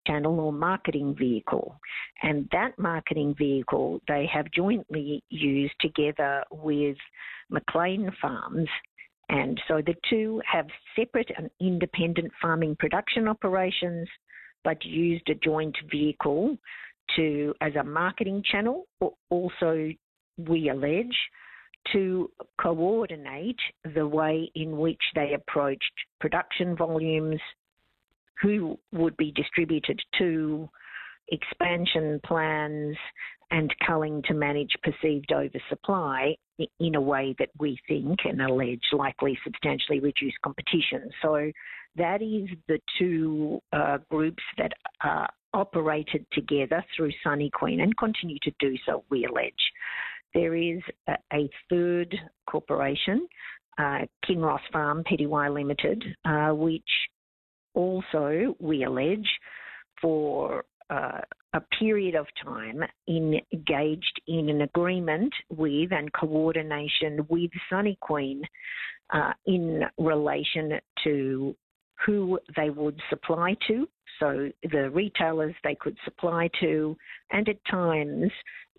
channel or marketing vehicle. And that marketing vehicle they have jointly used together with Maclean Farms. And so the two have separate and independent farming production operations, but used a joint vehicle as a marketing channel, or also, we allege, to coordinate the way in which they approached production volumes, who would be distributed to, expansion plans, and culling to manage perceived oversupply in a way that we think and allege likely substantially reduce competition. So that is the two groups that operated together through Sunny Queen and continue to do so, we allege. There is a third corporation, Kinross Farm Pty Limited, which also, we allege, for a period of time engaged in an agreement with and coordination with Sunny Queen in relation to who they would supply to, so the retailers they could supply to, and at times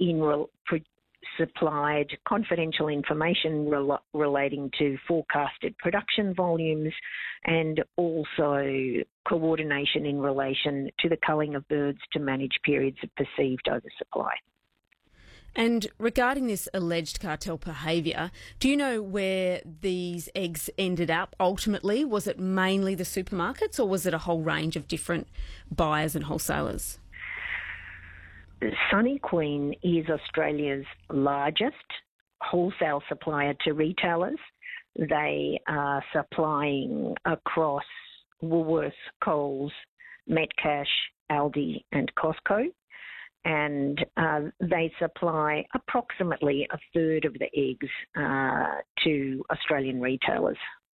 supplied confidential information relating to forecasted production volumes, and also coordination in relation to the culling of birds to manage periods of perceived oversupply. And regarding this alleged cartel behaviour, do you know where these eggs ended up ultimately? Was it mainly the supermarkets, or was it a whole range of different buyers and wholesalers? Sunny Queen is Australia's largest wholesale supplier to retailers. They are supplying across Woolworths, Coles, Metcash, Aldi and Costco. And they supply approximately a third of the eggs to Australian retailers.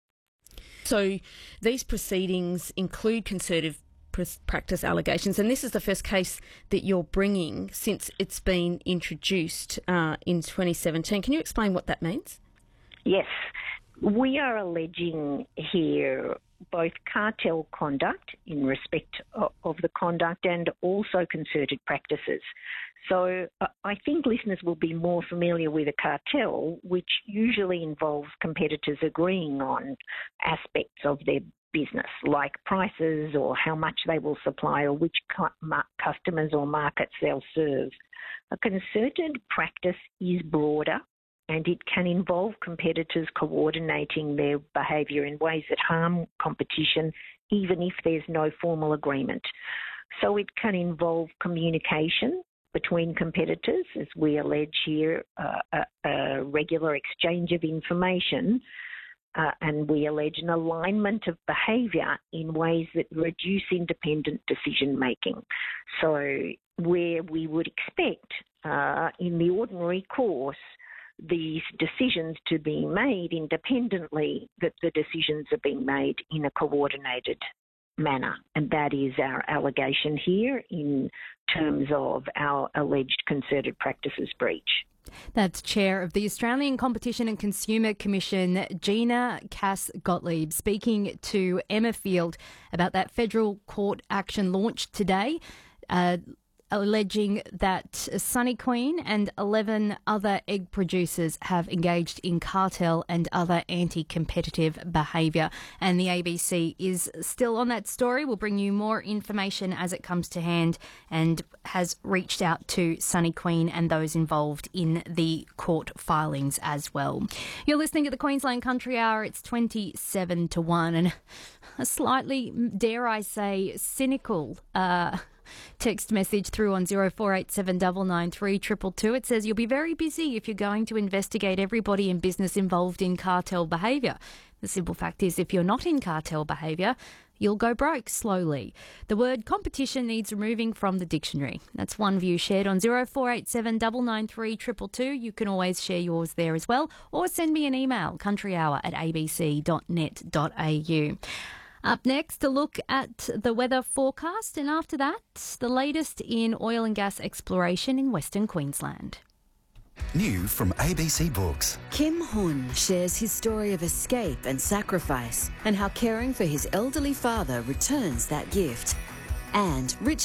So these proceedings include concerted practice allegations, and this is the first case that you're bringing since it's been introduced in 2017. Can you explain what that means? Yes. We are alleging here both cartel conduct in respect of the conduct and also concerted practices. So I think listeners will be more familiar with a cartel, which usually involves competitors agreeing on aspects of their business, like prices or how much they will supply or which customers or markets they'll serve. A concerted practice is broader, and it can involve competitors coordinating their behaviour in ways that harm competition, even if there's no formal agreement. So it can involve communication between competitors, as we allege here, a regular exchange of information, and we allege an alignment of behaviour in ways that reduce independent decision-making. So where we would expect in the ordinary course these decisions to be made independently, that the decisions are being made in a coordinated manner. And that is our allegation here in terms of our alleged concerted practices breach. That's Chair of the Australian Competition and Consumer Commission, Gina Cass-Gottlieb, speaking to Emma Field about that federal court action launched today, alleging that Sunny Queen and 11 other egg producers have engaged in cartel and other anti-competitive behaviour. And the ABC is still on that story. We'll bring you more information as it comes to hand, and has reached out to Sunny Queen and those involved in the court filings as well. You're listening to the Queensland Country Hour. It's 27 to 1, and a slightly, dare I say, cynical text message through on 0487 993 222. It says, you'll be very busy if you're going to investigate everybody in business involved in cartel behaviour. The simple fact is, if you're not in cartel behaviour, you'll go broke slowly. The word competition needs removing from the dictionary. That's one view shared on 0487 993 222. You can always share yours there as well, or send me an email, countryhour@abc.net.au. Up next, a look at the weather forecast, and after that, the latest in oil and gas exploration in Western Queensland. New from ABC Books. Kim Hun shares his story of escape and sacrifice, and how caring for his elderly father returns that gift. And Rich